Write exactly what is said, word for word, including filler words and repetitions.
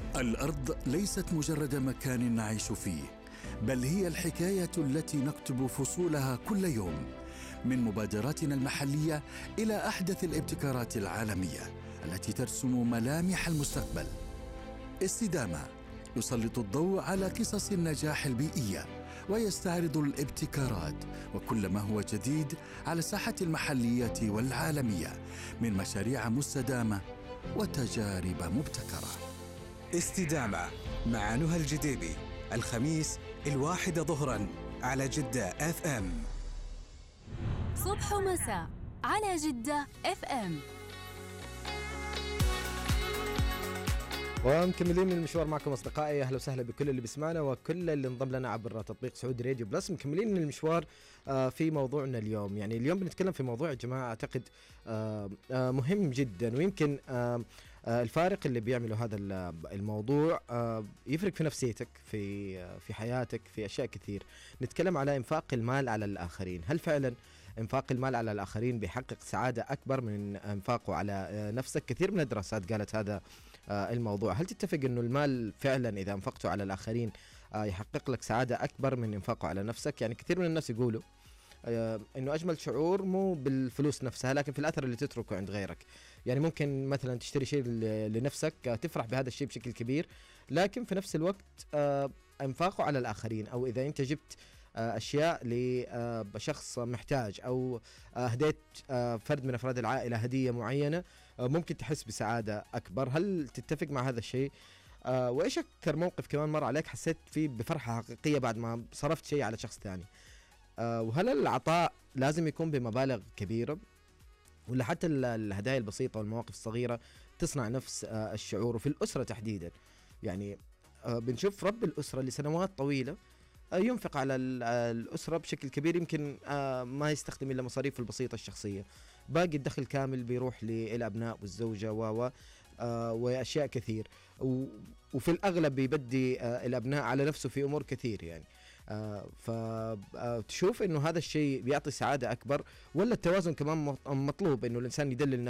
الأرض ليست مجرد مكان نعيش فيه، بل هي الحكاية التي نكتب فصولها كل يوم، من مبادراتنا المحلية إلى أحدث الابتكارات العالمية التي ترسم ملامح المستقبل. استدامة يسلط الضوء على قصص النجاح البيئية ويستعرض الابتكارات وكل ما هو جديد على الساحة المحلية والعالمية من مشاريع مستدامة وتجارب مبتكرة. استدامة مع نهى الجديبي، الخميس الواحدة ظهرا على جدة اف ام. صبح ومساء على جدة اف ام. ومكملين المشوار معكم أصدقائي، أهلا وسهلا بكل اللي بيسمعنا وكل اللي انضم لنا عبر تطبيق سعودي راديو بلس. مكملين المشوار في موضوعنا اليوم. يعني اليوم بنتكلم في موضوع يا جماعة أعتقد مهم جدا، ويمكن الفارق اللي بيعملوا هذا الموضوع يفرق في نفسيتك، في في حياتك، في أشياء كثير. نتكلم على إنفاق المال على الآخرين. هل فعلا إنفاق المال على الآخرين بيحقق سعادة أكبر من إنفاقه على نفسك؟ كثير من الدراسات قالت هذا الموضوع. هل تتفق أنه المال فعلا إذا أنفقته على الآخرين يحقق لك سعادة أكبر من إنفاقه على نفسك؟ يعني كثير من الناس يقولوا أنه أجمل شعور مو بالفلوس نفسها لكن في الأثر اللي تتركه عند غيرك. يعني ممكن مثلا تشتري شيء لنفسك تفرح بهذا الشيء بشكل كبير، لكن في نفس الوقت إنفاقه على الآخرين، أو إذا أنت جبت أشياء لشخص محتاج أو هديت فرد من أفراد العائلة هدية معينة ممكن تحس بسعادة أكبر. هل تتفق مع هذا الشيء؟ وإيش أكثر موقف كمان مر عليك حسيت فيه بفرحة حقيقية بعد ما صرفت شيء على شخص ثاني؟ وهل العطاء لازم يكون بمبالغ كبيرة، ولا حتى الهدايا البسيطة والمواقف الصغيرة تصنع نفس الشعور؟ وفي الأسرة تحديدا، يعني بنشوف رب الأسرة لسنوات طويلة ينفق على الأسرة بشكل كبير، يمكن ما يستخدم إلا مصاريف البسيطة الشخصية، باقي الدخل كامل بيروح للأبناء والزوجة و وأشياء كثير، وفي الأغلب بيبدي الأبناء على نفسه في أمور كثير. يعني فتشوف إنه هذا الشيء بيعطي سعادة أكبر، ولا التوازن كمان مطلوب إنه الإنسان يدلل